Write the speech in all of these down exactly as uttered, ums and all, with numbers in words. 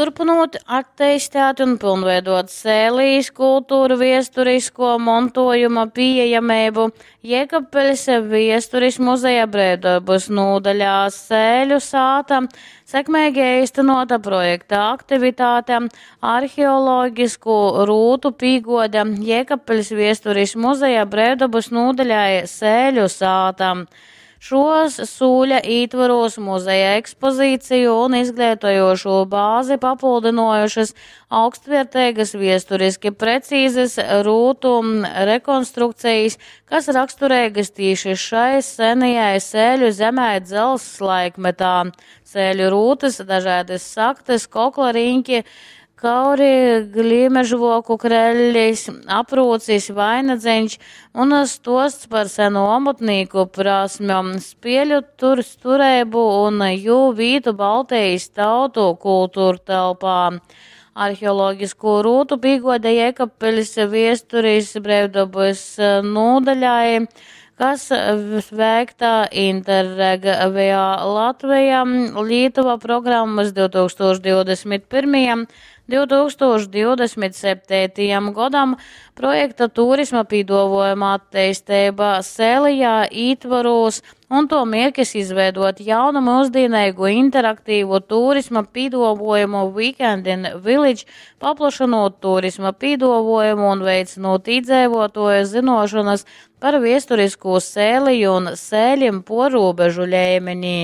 Turpinot attīstīt un pilnveidot Sēlijas kultūru viesturisko montojuma pieejamību, Jēkabpeļs viesturis muzeja Brēvdabas nodaļā Sēļu sāta sekmīgi īstenota projekta aktivitāte arheoloģisku rūtu pīgoda Jēkabpeļs viesturis muzeja Brēvdabas nodaļā Sēļu sāta. Šos sūļa ītvaros muzeja ekspozīciju un izglītojošo bāzi papildinojušas augstvērtīgas viesturiski precīzas rūtu rekonstrukcijas, kas raksturīgas tīši šai senajai Sēļu zemē dzelzs laikmetā. Sēļu rūtas, dažādas saktas, koklariņķi, kauri, glīmežvoku kreļļis, aprūcis, vainadzeņš un stosts par senu omotnīku prasmjom, spieļu tur sturēbu un jū vītu Baltijas tautu kultūru telpā. Arheoloģisko rūtu pīgoda Jēkabpeļs viesturis Brēvdabas nodaļai, kas veikta Interreg via Latvija Lietuva programmas divi tūkstoši divdesmit pirmajam līdz divi tūkstoši divdesmit septītajam gadam projekta turisma pīdovojuma attīstība Sēlijā ītvaros un to mērķis izveidot jaunu mūsdienīgu interaktīvu turisma pīdovojumu Weekend in Village, paplašinot turisma pīdovojumu un veicinot iedzīvotāju zinošanas par viesturisko Sēliju un Sēļim porūbežu līmenī.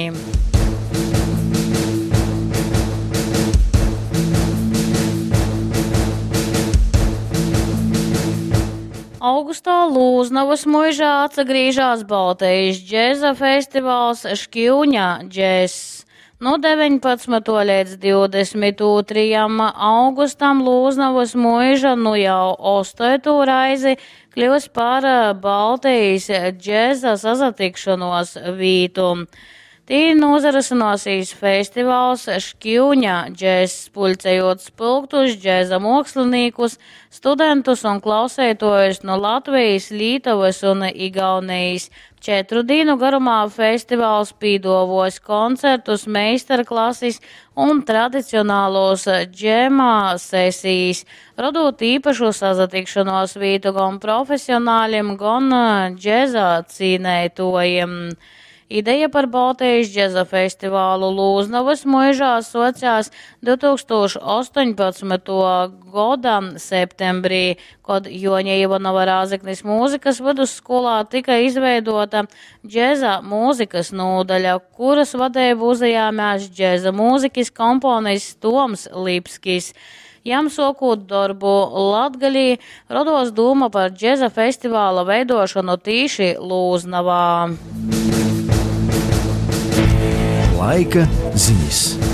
Augustā Lūznavas muižā atsagrīžās Baltijas džeza festivāls Škjuņa džess. No deviņpadsmitā līdz divdesmit otrajam augustam Lūznavas muiža nu jau ostoto reizi kļūs par Baltijas džeza sasatikšanos vītu. Tī nozarasinosies festivāls Škjuņa džess, pulcējot spilgtus džeza mākslinikus, studentus un klausētojus no Latvijas, Lietuvas un Igaunijas. Četru dienu garumā festivāls pīdovos koncertus, meistarklases un tradicionālos džemā sesijas, radot īpašu sasatikšanos vītu gan profesionāļiem, gan džeza cīnētojiem. Ideja par Baltijas džeza festivālu Lūznavas muižā sociās divi tūkstoši astoņpadsmitajā gada septembrī, kad Joņa Ivanova Rāzeknis mūzikas vidusskolā tika izveidota džeza mūzikas nodaļa, kuras vadību uzņēmās džeza mūzikas komponists Toms Lipskis. Jam sokot darbu Latgalī, rados doma par džeza festivāla veidošanu tīši Lūznavā. Laika ziņas.